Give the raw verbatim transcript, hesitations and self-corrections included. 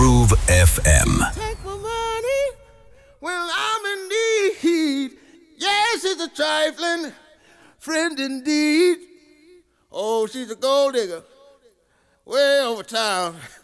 Groove эф эм. Take my money when I'm in need. Yes, it's a trifling friend indeed. Oh, she's a gold digger way over town.